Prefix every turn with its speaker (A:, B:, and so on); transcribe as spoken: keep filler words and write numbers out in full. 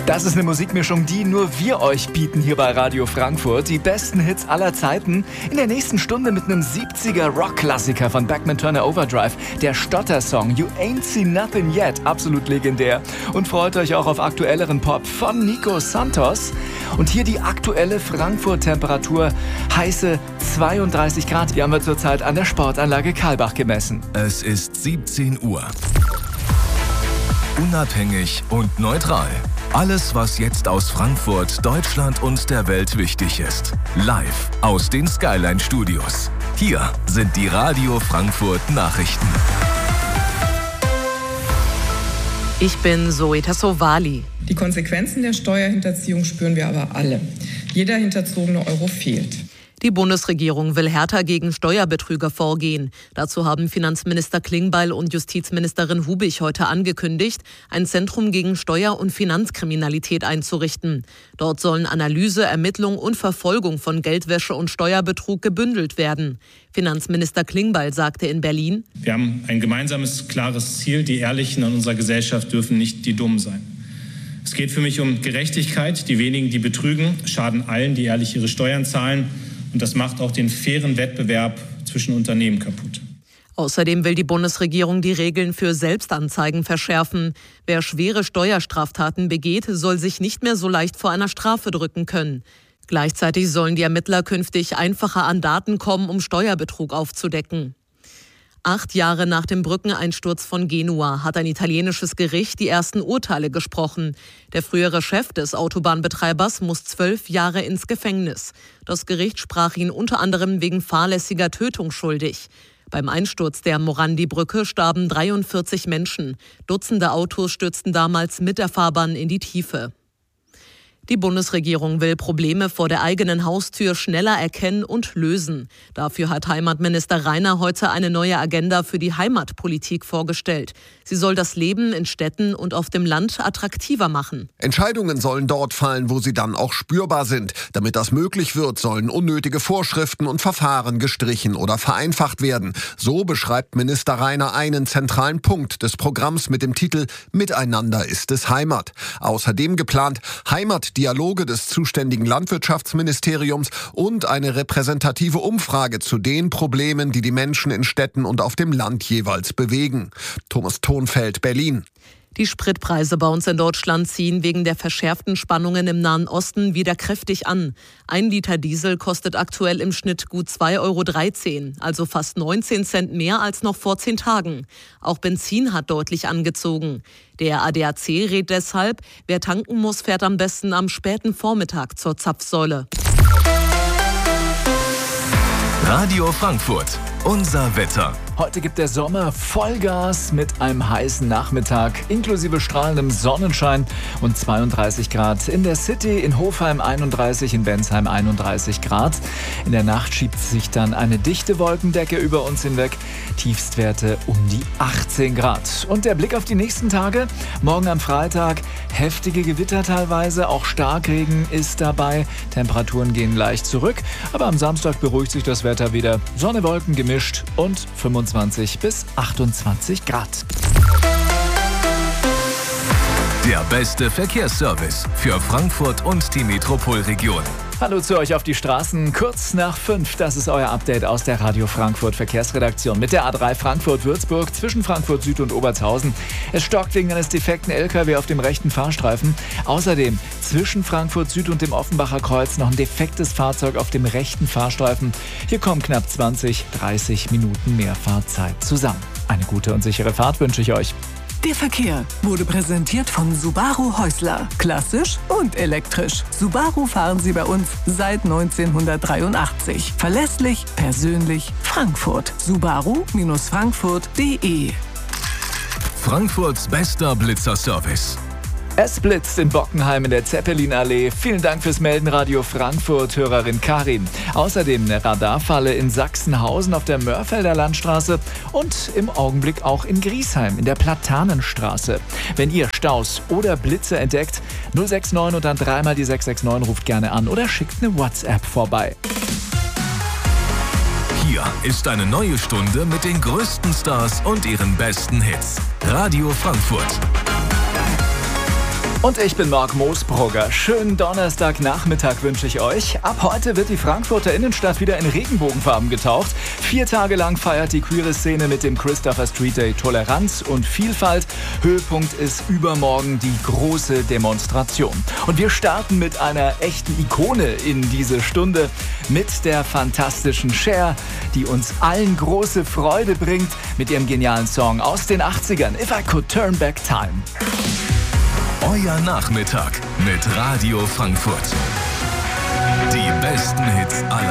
A: Das ist eine Musikmischung, die nur wir euch bieten hier bei Radio Frankfurt. Die besten Hits aller Zeiten. In der nächsten Stunde mit einem siebziger Rock-Klassiker von Bachman Turner Overdrive. Der Stotter-Song You Ain't Seen Nothing Yet. Absolut legendär. Und freut euch auch auf aktuelleren Pop von Nico Santos. Und hier die aktuelle Frankfurt-Temperatur. Heiße zweiunddreißig Grad. Die haben wir zurzeit an der Sportanlage Karlbach gemessen.
B: Es ist siebzehn Uhr. Unabhängig und neutral. Alles, was jetzt aus Frankfurt, Deutschland und der Welt wichtig ist. Live aus den Skyline Studios. Hier sind die Radio Frankfurt Nachrichten.
C: Ich bin Zoe Tassovali.
D: Die Konsequenzen der Steuerhinterziehung spüren wir aber alle. Jeder hinterzogene Euro fehlt.
C: Die Bundesregierung will härter gegen Steuerbetrüger vorgehen. Dazu haben Finanzminister Klingbeil und Justizministerin Hubich heute angekündigt, ein Zentrum gegen Steuer- und Finanzkriminalität einzurichten. Dort sollen Analyse, Ermittlung und Verfolgung von Geldwäsche und Steuerbetrug gebündelt werden. Finanzminister Klingbeil sagte in Berlin:
E: Wir haben ein gemeinsames, klares Ziel. Die Ehrlichen in unserer Gesellschaft dürfen nicht die Dummen sein. Es geht für mich um Gerechtigkeit. Die wenigen, die betrügen, schaden allen, die ehrlich ihre Steuern zahlen. Und das macht auch den fairen Wettbewerb zwischen Unternehmen kaputt.
C: Außerdem will die Bundesregierung die Regeln für Selbstanzeigen verschärfen. Wer schwere Steuerstraftaten begeht, soll sich nicht mehr so leicht vor einer Strafe drücken können. Gleichzeitig sollen die Ermittler künftig einfacher an Daten kommen, um Steuerbetrug aufzudecken. Acht Jahre nach dem Brückeneinsturz von Genua hat ein italienisches Gericht die ersten Urteile gesprochen. Der frühere Chef des Autobahnbetreibers muss zwölf Jahre ins Gefängnis. Das Gericht sprach ihn unter anderem wegen fahrlässiger Tötung schuldig. Beim Einsturz der Morandi-Brücke starben dreiundvierzig Menschen. Dutzende Autos stürzten damals mit der Fahrbahn in die Tiefe. Die Bundesregierung will Probleme vor der eigenen Haustür schneller erkennen und lösen. Dafür hat Heimatminister Rainer heute eine neue Agenda für die Heimatpolitik vorgestellt. Sie soll das Leben in Städten und auf dem Land attraktiver machen.
F: Entscheidungen sollen dort fallen, wo sie dann auch spürbar sind. Damit das möglich wird, sollen unnötige Vorschriften und Verfahren gestrichen oder vereinfacht werden. So beschreibt Minister Rainer einen zentralen Punkt des Programms mit dem Titel Miteinander ist es Heimat. Außerdem geplant Heimat Dialoge des zuständigen Landwirtschaftsministeriums und eine repräsentative Umfrage zu den Problemen, die die Menschen in Städten und auf dem Land jeweils bewegen. Thomas Thonfeld, Berlin.
C: Die Spritpreise bei uns in Deutschland ziehen wegen der verschärften Spannungen im Nahen Osten wieder kräftig an. Ein Liter Diesel kostet aktuell im Schnitt gut zwei Euro dreizehn, also fast neunzehn Cent mehr als noch vor zehn Tagen. Auch Benzin hat deutlich angezogen. Der A D A C rät deshalb, wer tanken muss, fährt am besten am späten Vormittag zur Zapfsäule.
B: Radio Frankfurt, unser Wetter.
A: Heute gibt der Sommer Vollgas mit einem heißen Nachmittag, inklusive strahlendem Sonnenschein und zweiunddreißig Grad. In der City, in Hofheim einunddreißig, in Bensheim einunddreißig Grad. In der Nacht schiebt sich dann eine dichte Wolkendecke über uns hinweg. Tiefstwerte um die achtzehn Grad. Und der Blick auf die nächsten Tage. Morgen am Freitag heftige Gewitter teilweise, auch Starkregen ist dabei. Temperaturen gehen leicht zurück, aber am Samstag beruhigt sich das Wetter wieder. Sonne, Wolken gemischt und fünfundzwanzig bis achtundzwanzig Grad.
B: Der beste Verkehrsservice für Frankfurt und die Metropolregion.
A: Hallo zu euch auf die Straßen, kurz nach fünf. Das ist euer Update aus der Radio Frankfurt Verkehrsredaktion mit der A drei Frankfurt-Würzburg zwischen Frankfurt Süd und Obertshausen. Es stockt wegen eines defekten L K W auf dem rechten Fahrstreifen. Außerdem zwischen Frankfurt Süd und dem Offenbacher Kreuz noch ein defektes Fahrzeug auf dem rechten Fahrstreifen. Hier kommen knapp zwanzig, dreißig Minuten mehr Fahrzeit zusammen. Eine gute und sichere Fahrt wünsche ich euch.
G: Der Verkehr wurde präsentiert von Subaru Häusler. Klassisch und elektrisch. Subaru fahren Sie bei uns seit neunzehnhundertdreiundachtzig. Verlässlich, persönlich, Frankfurt. Subaru Frankfurt punkt de.
B: Frankfurts bester Blitzerservice.
A: Es blitzt in Bockenheim in der Zeppelinallee. Vielen Dank fürs Melden, Radio Frankfurt, Hörerin Karin. Außerdem eine Radarfalle in Sachsenhausen auf der Mörfelder Landstraße und im Augenblick auch in Griesheim in der Platanenstraße. Wenn ihr Staus oder Blitze entdeckt, null sechs neun und dann dreimal die sechs sechs neun ruft gerne an oder schickt eine WhatsApp vorbei.
B: Hier ist eine neue Stunde mit den größten Stars und ihren besten Hits. Radio Frankfurt.
A: Und ich bin Marc Moosbrugger. Schönen Donnerstagnachmittag wünsche ich euch. Ab heute wird die Frankfurter Innenstadt wieder in Regenbogenfarben getaucht. Vier Tage lang feiert die queere Szene mit dem Christopher Street Day Toleranz und Vielfalt. Höhepunkt ist übermorgen die große Demonstration. Und wir starten mit einer echten Ikone in diese Stunde, mit der fantastischen Cher, die uns allen große Freude bringt mit ihrem genialen Song aus den achtzigern, If I Could Turn Back Time.
B: Euer Nachmittag mit Radio Frankfurt. Die besten Hits aller